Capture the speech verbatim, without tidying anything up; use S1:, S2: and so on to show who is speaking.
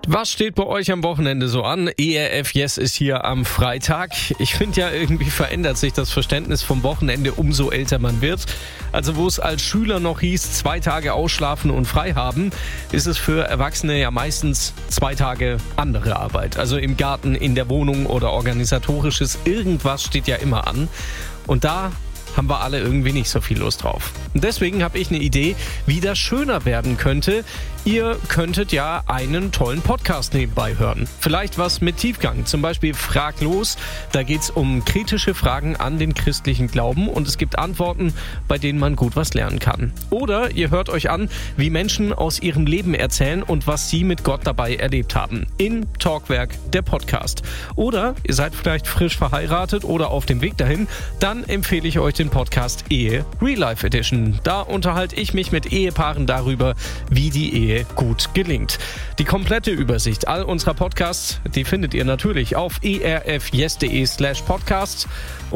S1: Was steht bei euch am Wochenende so an? E R F Yes ist hier am Freitag. Ich finde ja, irgendwie verändert sich das Verständnis vom Wochenende, umso älter man wird. Also wo es als Schüler noch hieß, zwei Tage ausschlafen und frei haben, ist es für Erwachsene ja meistens zwei Tage andere Arbeit. Also im Garten, in der Wohnung oder organisatorisches, irgendwas steht ja immer an. Und da haben wir alle irgendwie nicht so viel Lust drauf. Und deswegen habe ich eine Idee, wie das schöner werden könnte. Ihr könntet ja einen tollen Podcast nebenbei hören. Vielleicht was mit Tiefgang, zum Beispiel Fraglos. Da geht es um kritische Fragen an den christlichen Glauben und es gibt Antworten, bei denen man gut was lernen kann. Oder ihr hört euch an, wie Menschen aus ihrem Leben erzählen und was sie mit Gott dabei erlebt haben. In Talkwerk, der Podcast. Oder ihr seid vielleicht frisch verheiratet oder auf dem Weg dahin, dann empfehle ich euch den Podcast Ehe Real Life Edition. Da unterhalte ich mich mit Ehepaaren darüber, wie die Ehe gut gelingt. Die komplette Übersicht all unserer Podcasts, die findet ihr natürlich auf erfyes.de slash podcasts.